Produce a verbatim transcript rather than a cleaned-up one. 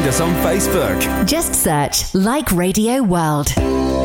find us on Facebook. Just search Like Radio World.